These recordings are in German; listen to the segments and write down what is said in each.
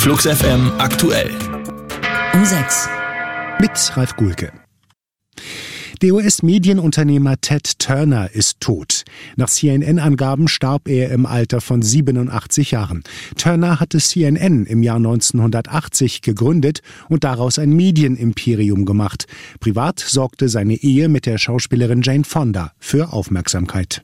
Flux FM aktuell. Um 6. Mit Ralf Gulke. Der US-Medienunternehmer Ted Turner ist tot. Nach CNN-Angaben starb er im Alter von 87 Jahren. Turner hatte CNN im Jahr 1980 gegründet und daraus ein Medienimperium gemacht. Privat sorgte seine Ehe mit der Schauspielerin Jane Fonda für Aufmerksamkeit.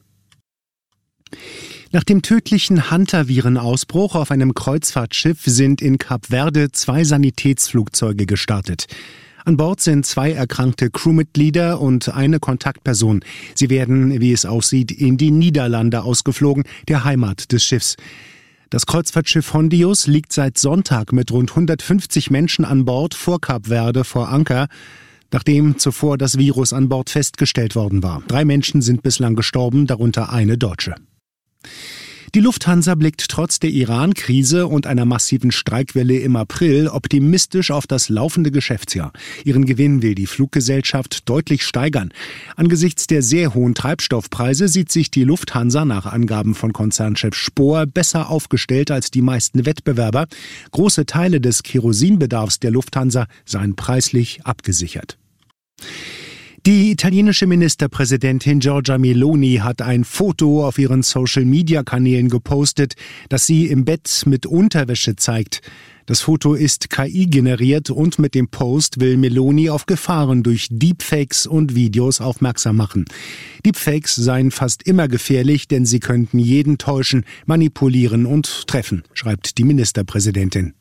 Nach dem tödlichen Hantavirenausbruch auf einem Kreuzfahrtschiff sind in Kap Verde 2 Sanitätsflugzeuge gestartet. An Bord sind 2 erkrankte Crewmitglieder und eine Kontaktperson. Sie werden, wie es aussieht, in die Niederlande ausgeflogen, der Heimat des Schiffs. Das Kreuzfahrtschiff Hondius liegt seit Sonntag mit rund 150 Menschen an Bord vor Kap Verde vor Anker, nachdem zuvor das Virus an Bord festgestellt worden war. 3 Menschen sind bislang gestorben, darunter eine Deutsche. Die Lufthansa blickt trotz der Iran-Krise und einer massiven Streikwelle im April optimistisch auf das laufende Geschäftsjahr. Ihren Gewinn will die Fluggesellschaft deutlich steigern. Angesichts der sehr hohen Treibstoffpreise sieht sich die Lufthansa nach Angaben von Konzernchef Spohr besser aufgestellt als die meisten Wettbewerber. Große Teile des Kerosinbedarfs der Lufthansa seien preislich abgesichert. Die italienische Ministerpräsidentin Giorgia Meloni hat ein Foto auf ihren Social-Media-Kanälen gepostet, das sie im Bett mit Unterwäsche zeigt. Das Foto ist KI-generiert und mit dem Post will Meloni auf Gefahren durch Deepfakes und Videos aufmerksam machen. Deepfakes seien fast immer gefährlich, denn sie könnten jeden täuschen, manipulieren und treffen, schreibt die Ministerpräsidentin.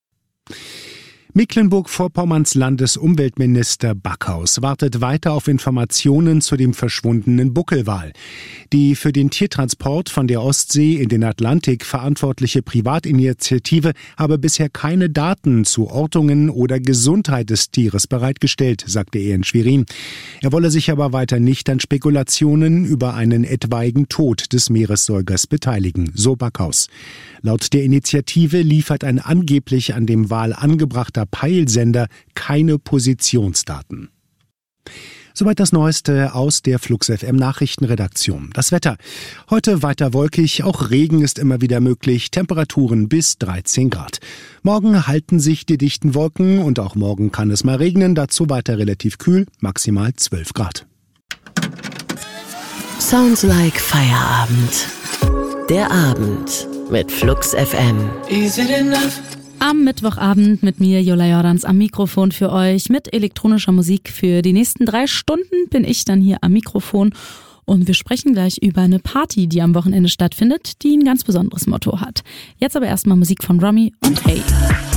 Mecklenburg-Vorpommerns Landesumweltminister Backhaus wartet weiter auf Informationen zu dem verschwundenen Buckelwal. Die für den Tiertransport von der Ostsee in den Atlantik verantwortliche Privatinitiative habe bisher keine Daten zu Ortungen oder Gesundheit des Tieres bereitgestellt, sagte er in Schwerin. Er wolle sich aber weiter nicht an Spekulationen über einen etwaigen Tod des Meeressäugers beteiligen, so Backhaus. Laut der Initiative liefert ein angeblich an dem Wal angebrachter Peilsender keine Positionsdaten. Soweit das Neueste aus der Flux FM Nachrichtenredaktion. Das Wetter. Heute weiter wolkig, auch Regen ist immer wieder möglich, Temperaturen bis 13 Grad. Morgen halten sich die dichten Wolken und auch morgen kann es mal regnen, dazu weiter relativ kühl, maximal 12 Grad. Sounds like Feierabend. Der Abend mit Flux FM. Is it enough? Am Mittwochabend mit mir, Jola Jordans, am Mikrofon für euch mit elektronischer Musik. Für die nächsten 3 Stunden bin ich dann hier am Mikrofon und wir sprechen gleich über eine Party, die am Wochenende stattfindet, die ein ganz besonderes Motto hat. Jetzt aber erstmal Musik von Rummy und Hey.